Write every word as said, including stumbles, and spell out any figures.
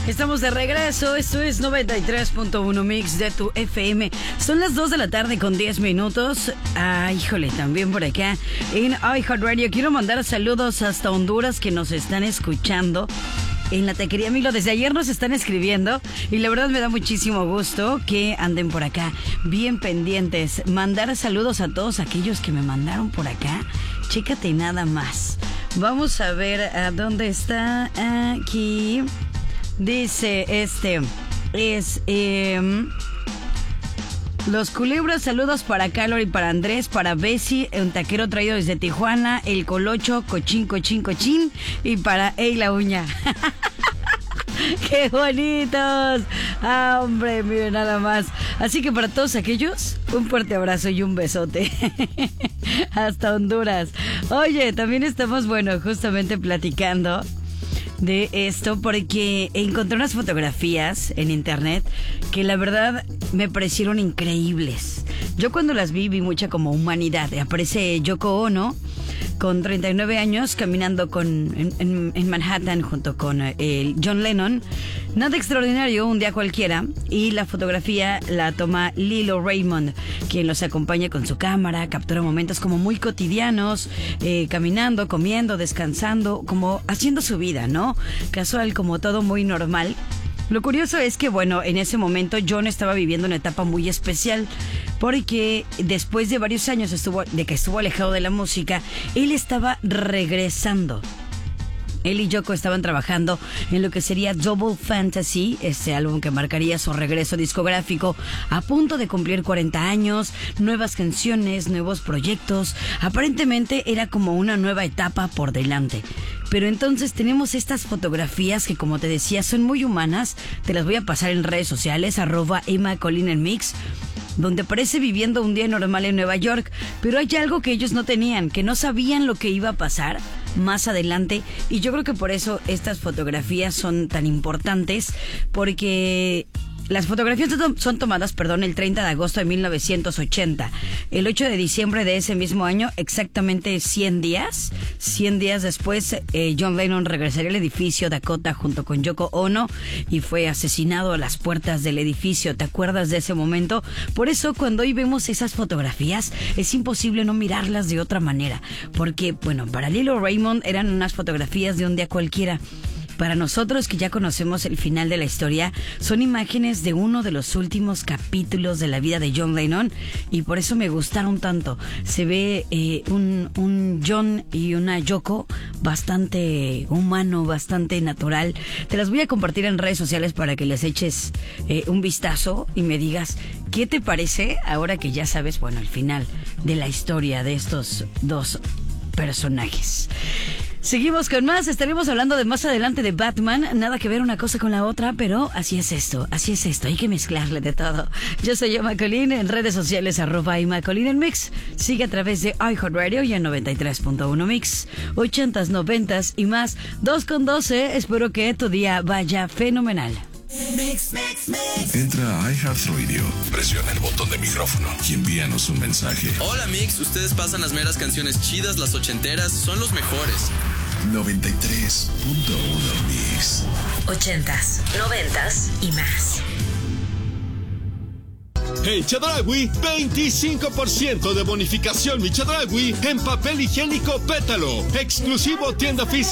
Estamos de regreso, esto es noventa y tres punto uno Mix de tu F M. Son las dos de la tarde con diez minutos. Ah, híjole, también por acá en iHeartRadio. Quiero mandar saludos hasta Honduras que nos están escuchando. En la taquería Milo, desde ayer nos están escribiendo y la verdad me da muchísimo gusto que anden por acá bien pendientes. Mandar saludos a todos aquellos que me mandaron por acá. Chécate nada más. Vamos a ver a dónde está aquí. Dice este es eh, Los Culebras, saludos para Calor y para Andrés, para Bessie, un taquero traído desde Tijuana, el Colocho, cochín, cochín, cochín, y para Ey la Uña. ¡Qué bonitos! Ah, hombre, miren nada más. Así que para todos aquellos, un fuerte abrazo y un besote. Hasta Honduras. Oye, también estamos, bueno, justamente platicando de esto porque encontré unas fotografías en internet que la verdad me parecieron increíbles. Yo cuando las vi vi mucha como humanidad. Aparece Yoko Ono con treinta y nueve años caminando con, en, en, en Manhattan junto con eh, John Lennon. Nada extraordinario, un día cualquiera. Y la fotografía la toma Lilo Raymond, quien los acompaña con su cámara, captura momentos como muy cotidianos, eh, caminando, comiendo, descansando, como haciendo su vida, ¿no? Casual, como todo muy normal. Lo curioso es que, bueno, en ese momento John estaba viviendo una etapa muy especial porque después de varios años estuvo, de que estuvo alejado de la música, él estaba regresando. Él y Yoko estaban trabajando en lo que sería Double Fantasy, este álbum que marcaría su regreso discográfico, a punto de cumplir cuarenta años, nuevas canciones, nuevos proyectos. Aparentemente era como una nueva etapa por delante. Pero entonces tenemos estas fotografías que, como te decía, son muy humanas. Te las voy a pasar en redes sociales, arroba Emma Colina en Mix, donde parece viviendo un día normal en Nueva York, pero hay algo que ellos no tenían, que no sabían lo que iba a pasar más adelante, y yo creo que por eso estas fotografías son tan importantes, porque las fotografías son tomadas, perdón, el treinta de agosto de mil novecientos ochenta. El ocho de diciembre de ese mismo año, exactamente cien días, cien días después, eh, John Lennon regresaría al edificio Dakota junto con Yoko Ono y fue asesinado a las puertas del edificio. ¿Te acuerdas de ese momento? Por eso, cuando hoy vemos esas fotografías, es imposible no mirarlas de otra manera. Porque, bueno, para Lilo Raymond eran unas fotografías de un día cualquiera. Para nosotros que ya conocemos el final de la historia, son imágenes de uno de los últimos capítulos de la vida de John Lennon y por eso me gustaron tanto. Se ve eh, un, un John y una Yoko bastante humano, bastante natural. Te las voy a compartir en redes sociales para que les eches eh, un vistazo y me digas qué te parece ahora que ya sabes, bueno, el final de la historia de estos dos personajes. Seguimos con más, estaremos hablando de más adelante de Batman, nada que ver una cosa con la otra, pero así es esto, así es esto, hay que mezclarle de todo. Yo soy Emma Colín, en redes sociales arroba Emma Colín en Mix, sigue a través de iHeartRadio y en noventa y tres punto uno Mix, ochentas, noventas y más, dos con doce, espero que tu día vaya fenomenal. Mix, mix, mix. Entra a iHeartRadio, presiona el botón de micrófono y envíanos un mensaje. Hola Mix, ustedes pasan las meras canciones chidas, las ochenteras, son los mejores. noventa y tres punto uno Mix. Ochentas, noventas y más. Hey Chedraui, veinticinco por ciento de bonificación mi Chedraui en papel higiénico Pétalo, exclusivo tienda física.